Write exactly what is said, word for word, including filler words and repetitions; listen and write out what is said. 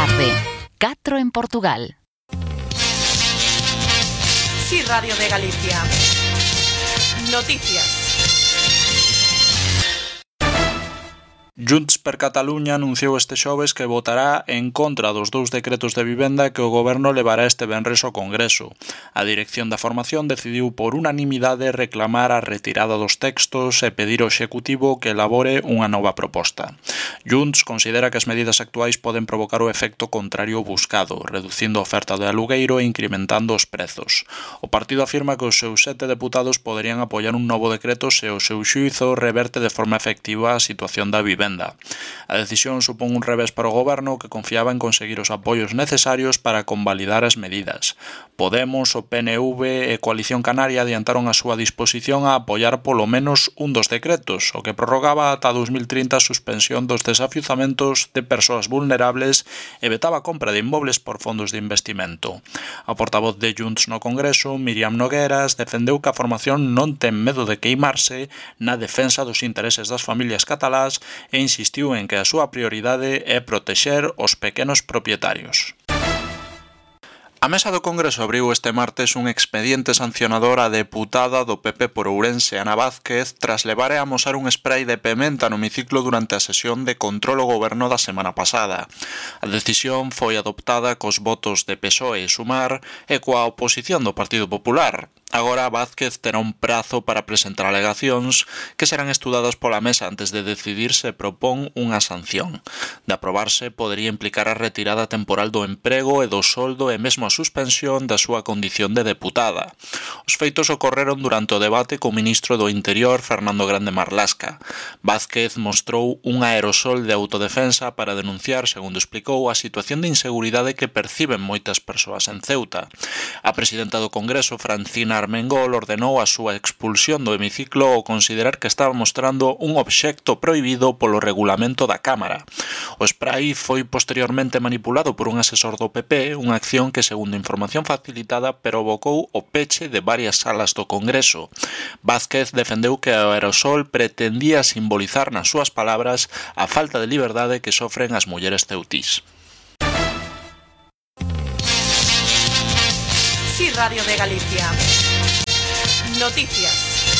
tarde. catro en Portugal. Sí, Radio de Galicia. Noticias. Junts per Catalunya anunciou este xoves que votará en contra dos dous decretos de vivenda que o Goberno levará este venres ao Congreso. A dirección da formación decidiu por unanimidade reclamar a retirada dos textos e pedir ao Executivo que elabore unha nova proposta. Junts considera que as medidas actuais poden provocar o efecto contrario buscado, reducindo a oferta de alugueiro e incrementando os prezos. O partido afirma que os seus sete deputados poderían apoiar un novo decreto se o seu xuízo reverte de forma efectiva a situación da vivenda. A decisión supón un revés para o Goberno que confiaba en conseguir os apoios necesarios para convalidar as medidas. Podemos, o P N V e Coalición Canaria adiantaron a súa disposición a apoiar polo menos un dos decretos, o que prorrogaba ata dos mil trinta a suspensión dos desafiuzamentos de persoas vulnerables e vetaba a compra de inmobles por fondos de investimento. A portavoz de Junts no Congreso, Míriam Nogueras, defendeu que a formación non ten medo de queimarse na defensa dos intereses das familias catalás e insistiu en que a súa prioridade é protexer os pequenos propietarios. A Mesa do Congreso abriu este martes un expediente sancionador á deputada do P P por Ourense, Ana Vázquez, tras levar e amosar un spray de pementa no hemiciclo durante a sesión de control ao goberno da semana pasada. A decisión foi adoptada cos votos de P S O E e Sumar e coa oposición do Partido Popular. Agora Vázquez terá un prazo para presentar alegacións que serán estudadas pola mesa antes de decidir se propón unha sanción. De aprobarse, podería implicar a retirada temporal do emprego e do soldo e mesmo a suspensión da súa condición de deputada. Os feitos ocorreron durante o debate co ministro do Interior, Fernando Grande Marlasca. Vázquez mostrou un aerosol de autodefensa para denunciar, segundo explicou, a situación de inseguridade que perciben moitas persoas en Ceuta. A presidenta do Congreso, Francina Armengol, ordenou a súa expulsión do hemiciclo ao considerar que estaba mostrando un obxecto prohibido polo regulamento da Cámara. O spray foi posteriormente manipulado por un asesor do P P, unha acción que, segundo información facilitada, provocou o peche de varias salas do Congreso. Vázquez defendeu que o aerosol pretendía simbolizar nas súas palabras a falta de liberdade que sofren as mulleres ceutís. Sí, Radio de Galicia. Noticias.